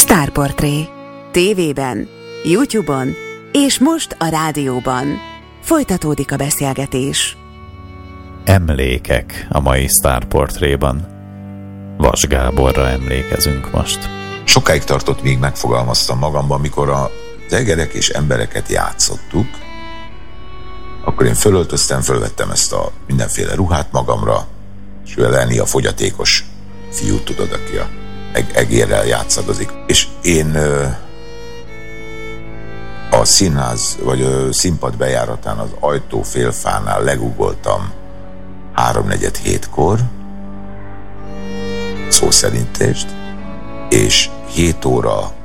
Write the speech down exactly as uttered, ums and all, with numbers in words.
Sztárportré. Tévében, YouTube-on és most a rádióban. Folytatódik a beszélgetés. Emlékek a mai Sztárportréban. Vas Gáborra emlékezünk most. Sokáig tartott, míg megfogalmaztam magamban, mikor a egerek és embereket játszottuk, akkor én fölöltöztem, fölvettem ezt a mindenféle ruhát magamra, és ő lenni a fogyatékos fiút, tudod, aki a egérrel játszadozik. És én ö, a színház, vagy a színpad bejáratán az ajtó félfánál legugoltam háromnegyed hétkor, szó szerintést, és hét óra